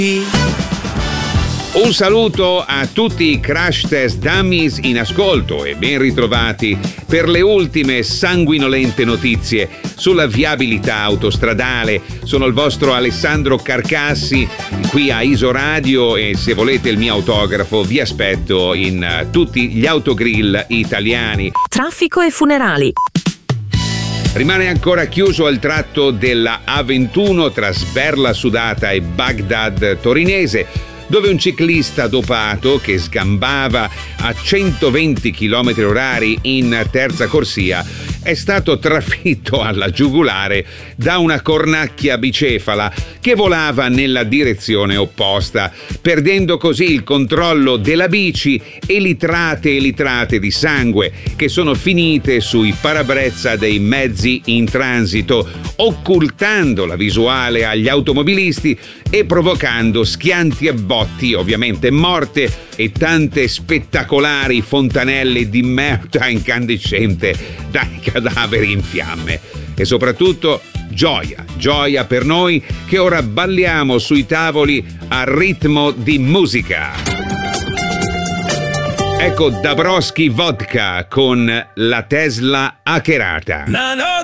Un saluto a tutti i crash test dummies in ascolto e ben ritrovati per le ultime sanguinolente notizie sulla viabilità autostradale. Sono il vostro Alessandro Carcassi qui a Isoradio e se volete il mio autografo vi aspetto in tutti gli autogrill italiani. Traffico e funerali. Rimane ancora chiuso il tratto della A21 tra Sberla Sudata e Baghdad Torinese, dove un ciclista dopato che sgambava a 120 km/h in terza corsia è stato trafitto alla giugulare da una cornacchia bicefala che volava nella direzione opposta, perdendo così il controllo della bici e litrate di sangue che sono finite sui parabrezza dei mezzi in transito, occultando la visuale agli automobilisti e provocando schianti e botti, ovviamente morte e tante spettacolari fontanelle di merda incandescente dai cadaveri in fiamme. E soprattutto gioia per noi che ora balliamo sui tavoli a ritmo di musica. Ecco Dabrowski Vodka con la Tesla hackerata.